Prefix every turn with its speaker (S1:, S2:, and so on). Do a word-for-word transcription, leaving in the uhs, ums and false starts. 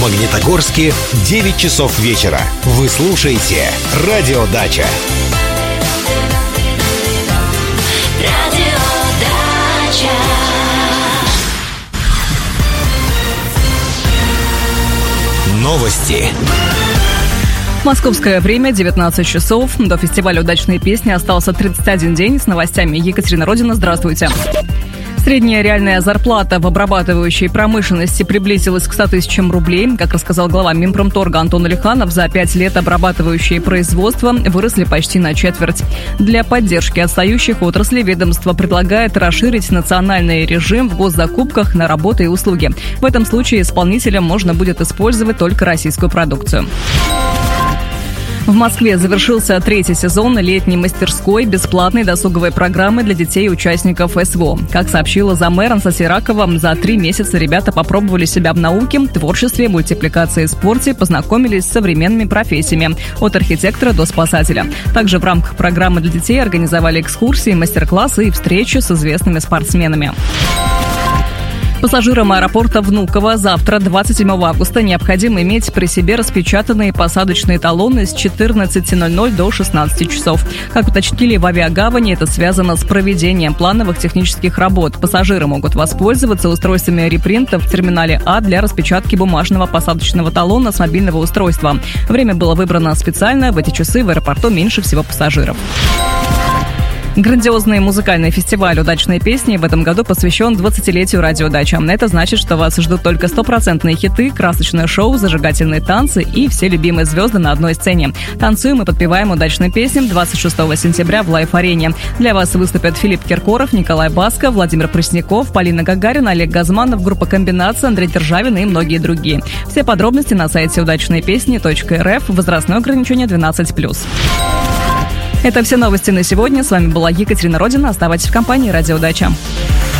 S1: Магнитогорске девять часов вечера. Вы слушаете «Радио Дача». Новости.
S2: Московское время девятнадцать часов. До фестиваля «Удачные песни» остался тридцать один день. С новостями Екатерина Родина. Здравствуйте. Средняя реальная зарплата в обрабатывающей промышленности приблизилась к ста тысячам рублей. Как рассказал глава Минпромторга Антон Алиханов, за пять лет обрабатывающие производства выросли почти на четверть. Для поддержки отстающих отраслей ведомство предлагает расширить национальный режим в госзакупках на работы и услуги. В этом случае исполнителям можно будет использовать только российскую продукцию. В Москве завершился третий сезон летней мастерской бесплатной досуговой программы для детей и участников СВО. Как сообщила замэр Анастасия Ракова, за три месяца ребята попробовали себя в науке, творчестве, мультипликации и спорте, познакомились с современными профессиями – от архитектора до спасателя. Также в рамках программы для детей организовали экскурсии, мастер-классы и встречи с известными спортсменами. Пассажирам аэропорта Внуково завтра, двадцать седьмого августа, необходимо иметь при себе распечатанные посадочные талоны с четырнадцати ноль-ноль до шестнадцати часов. Как уточнили в авиагавани, это связано с проведением плановых технических работ. Пассажиры могут воспользоваться устройствами репринта в терминале А для распечатки бумажного посадочного талона с мобильного устройства. Время было выбрано специально. В эти часы в аэропорту меньше всего пассажиров. Грандиозный музыкальный фестиваль «Удачные песни» в этом году посвящен двадцатилетию «Радио Дача». Это значит, что вас ждут только стопроцентные хиты, красочное шоу, зажигательные танцы и все любимые звезды на одной сцене. Танцуем и подпеваем удачные песни двадцать шестого сентября в Лайф-арене. Для вас выступят Филипп Киркоров, Николай Басков, Владимир Пресняков, Полина Гагарина, Олег Газманов, группа «Комбинация», Андрей Державин и многие другие. Все подробности на сайте удачные песни точка эр эф. Возрастное ограничение двенадцать плюс. Это все новости на сегодня. С вами была Екатерина Родина. Оставайтесь в компании «Радио Дача».